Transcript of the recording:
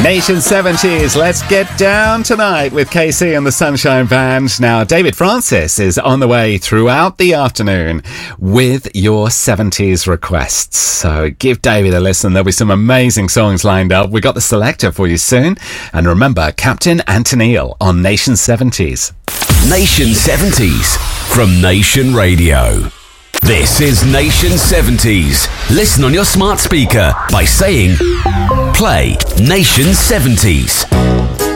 Nation 70s, let's get down tonight with KC and the Sunshine Band. Now, David Francis is on the way throughout the afternoon with your 70s requests. So give David a listen. There'll be some amazing songs lined up. We got the selector for you soon. And remember, Captain Antonil on Nation 70s. Nation 70s from Nation Radio. This is Nation 70s. Listen on your smart speaker by saying, play Nation 70s.